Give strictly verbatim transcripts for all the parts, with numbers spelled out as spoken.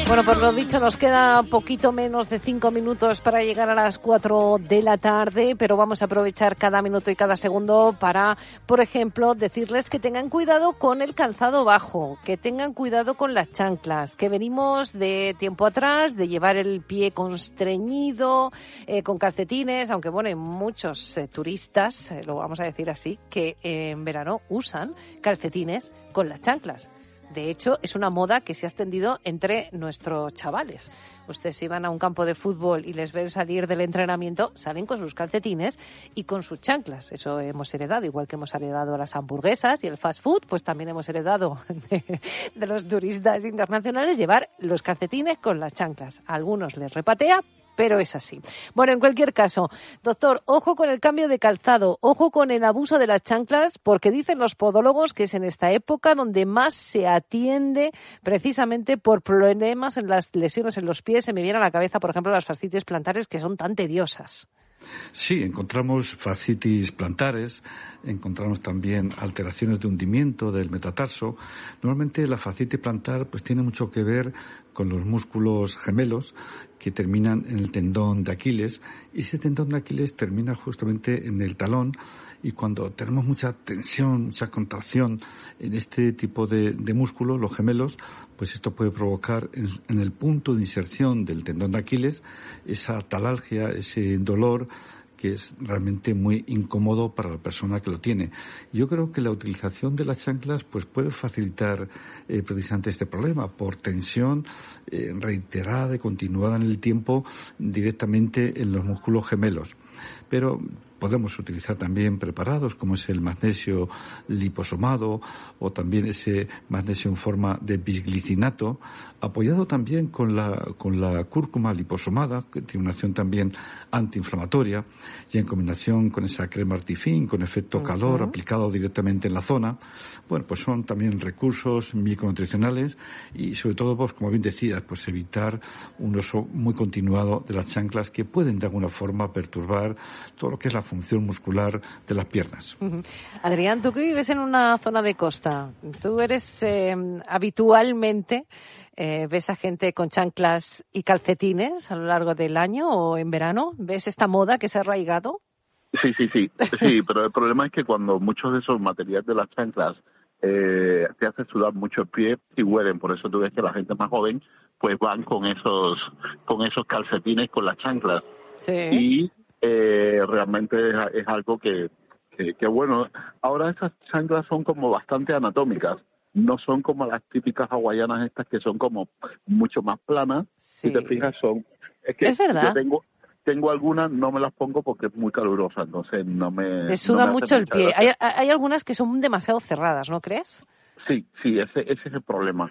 Bueno, por lo dicho, nos queda poquito menos de cinco minutos para llegar a las cuatro de la tarde, pero vamos a aprovechar cada minuto y cada segundo para, por ejemplo, decirles que tengan cuidado con el calzado bajo, que tengan cuidado con las chanclas, que venimos de tiempo atrás de llevar el pie constreñido, eh, con calcetines, aunque bueno, hay muchos eh, turistas, eh, lo vamos a decir así, que eh, en verano usan calcetines con las chanclas. De hecho, es una moda que se ha extendido entre nuestros chavales. Ustedes si van a un campo de fútbol y les ven salir del entrenamiento, salen con sus calcetines y con sus chanclas. Eso hemos heredado, igual que hemos heredado las hamburguesas y el fast food, pues también hemos heredado de, de los turistas internacionales llevar los calcetines con las chanclas. A algunos les repatea, pero es así. Bueno, en cualquier caso, doctor, ojo con el cambio de calzado, ojo con el abuso de las chanclas, porque dicen los podólogos que es en esta época donde más se atiende precisamente por problemas en las lesiones en los pies. Se me viene a la cabeza, por ejemplo, las fascitis plantares, que son tan tediosas. Sí, encontramos fascitis plantares, encontramos también alteraciones de hundimiento del metatarso. Normalmente la fascitis plantar pues tiene mucho que ver con los músculos gemelos que terminan en el tendón de Aquiles, y ese tendón de Aquiles termina justamente en el talón, y cuando tenemos mucha tensión, mucha contracción en este tipo de, de músculos, los gemelos, pues esto puede provocar en, en el punto de inserción del tendón de Aquiles esa talalgia, ese dolor que es realmente muy incómodo para la persona que lo tiene. Yo creo que la utilización de las chanclas pues puede facilitar eh, precisamente este problema por tensión eh, reiterada y continuada en el tiempo directamente en los músculos gemelos. Pero podemos utilizar también preparados como es el magnesio liposomado o también ese magnesio en forma de bisglicinato, apoyado también con la, con la cúrcuma liposomada, que tiene una acción también antiinflamatoria, y en combinación con esa crema Artifin con efecto calor uh-huh. aplicado directamente en la zona. Bueno, pues son también recursos micronutricionales y sobre todo, pues, como bien decías, pues evitar un uso muy continuado de las chanclas que pueden de alguna forma perturbar todo lo que es la función muscular de las piernas. Uh-huh. Adrián, tú que vives en una zona de costa, ¿tú eres eh, habitualmente eh, ves a gente con chanclas y calcetines a lo largo del año o en verano? ¿Ves esta moda que se ha arraigado? Sí, sí, sí, sí, pero el problema es que cuando muchos de esos materiales de las chanclas eh, te hacen sudar mucho el pie y huelen, por eso tú ves que la gente más joven pues van con esos con esos calcetines con las chanclas. Sí. Y Eh, realmente es, es algo que, que, que, bueno, ahora esas chanclas son como bastante anatómicas, no son como las típicas hawaianas estas que son como mucho más planas, sí. Si te fijas son, es que es verdad. yo tengo, tengo algunas, no me las pongo porque es muy calurosa, entonces no me... Te suda no me mucho el pie, hay, gracia. hay algunas que son demasiado cerradas, ¿no crees? Sí, sí, ese, ese es el problema,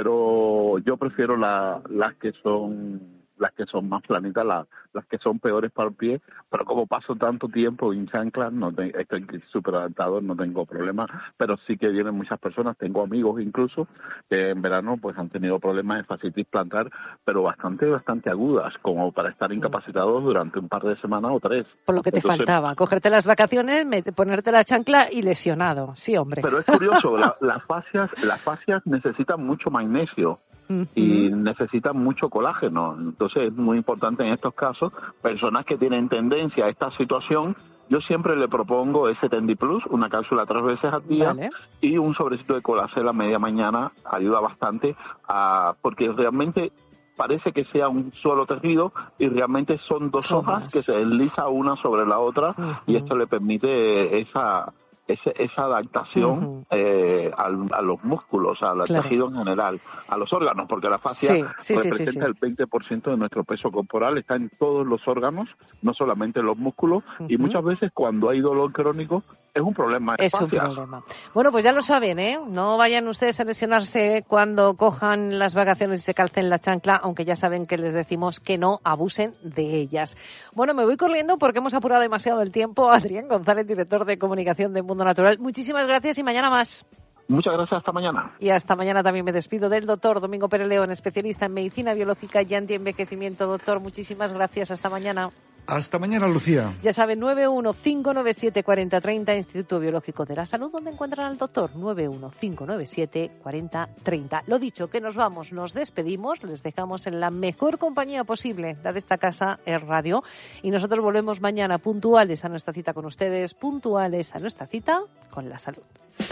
pero yo prefiero la, las que son... las que son más planitas, las, las que son peores para el pie, pero como paso tanto tiempo en chanclas, no te, estoy súper adaptado, no tengo problema, pero sí que vienen muchas personas, tengo amigos incluso, que en verano pues han tenido problemas de fascitis plantar, pero bastante, bastante agudas, como para estar incapacitados durante un par de semanas o tres. Por lo que te Entonces, faltaba, cogerte las vacaciones, ponerte la chancla y lesionado, sí, hombre. Pero es curioso, la, las fascias, las fascias necesitan mucho magnesio. Uh-huh. Y necesitan mucho colágeno, entonces es muy importante en estos casos, personas que tienen tendencia a esta situación, yo siempre le propongo ese Tendi Plus, una cápsula tres veces al día, vale. Y un sobrecito de colacel a media mañana, ayuda bastante, a, porque realmente parece que sea un solo tejido y realmente son dos Somos. hojas que se desliza una sobre la otra, uh-huh. Y esto le permite esa... Ese, esa adaptación uh-huh. eh, al, a los músculos, al claro. tejido en general, a los órganos, porque la fascia sí, sí, representa sí, sí, sí. el veinte por ciento de nuestro peso corporal, está en todos los órganos, no solamente en los músculos, uh-huh. Y muchas veces cuando hay dolor crónico es un problema de Es fascias. un problema. Bueno, pues ya lo saben, ¿eh? No vayan ustedes a lesionarse cuando cojan las vacaciones y se calcen la chancla, aunque ya saben que les decimos que no abusen de ellas. Bueno, me voy corriendo porque hemos apurado demasiado el tiempo. Adrián González, director de comunicación de Mundo Natural. Muchísimas gracias y mañana más. Muchas gracias, hasta mañana. Y hasta mañana también me despido del doctor Domingo Pérez León, especialista en medicina biológica y antienvejecimiento. Doctor, muchísimas gracias, hasta mañana. Hasta mañana, Lucía. Ya saben, nueve uno cinco nueve siete cuatro cero tres cero, Instituto Biológico de la Salud, donde encuentran al doctor. nueve uno cinco nueve siete cuatro cero tres cero. Lo dicho, que nos vamos, nos despedimos, les dejamos en la mejor compañía posible, la de esta casa, es Radio, y nosotros volvemos mañana puntuales a nuestra cita con ustedes, puntuales a nuestra cita con la salud.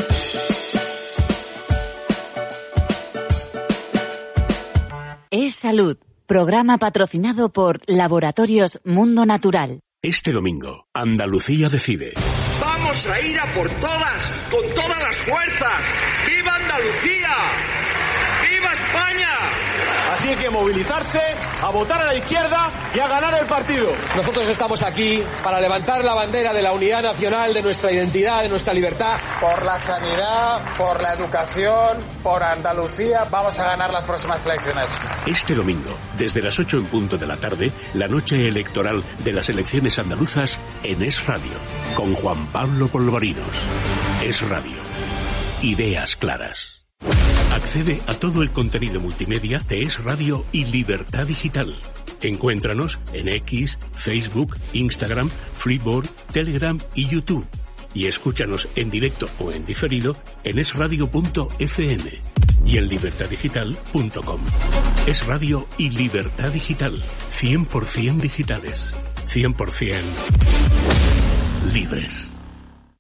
Es Salud, programa patrocinado por Laboratorios Mundo Natural. Este domingo, Andalucía decide. ¡Vamos a ir a por todas, con todas las fuerzas! ¡Viva Andalucía! ¡Viva España! Así que movilizarse, a votar a la izquierda y a ganar el partido. Nosotros estamos aquí para levantar la bandera de la unidad nacional, de nuestra identidad, de nuestra libertad. Por la sanidad, por la educación, por Andalucía, vamos a ganar las próximas elecciones. Este domingo, desde las ocho en punto de la tarde, la noche electoral de las elecciones andaluzas en Es Radio, con Juan Pablo Polvorinos. Es Radio. Ideas claras. Accede a todo el contenido multimedia de Es Radio y Libertad Digital. Encuéntranos en X, Facebook, Instagram, Freeboard, Telegram y YouTube. Y escúchanos en directo o en diferido en es radio punto efe eme y en libertad digital punto com. Es Radio y Libertad Digital. cien por ciento digitales. cien por ciento libres.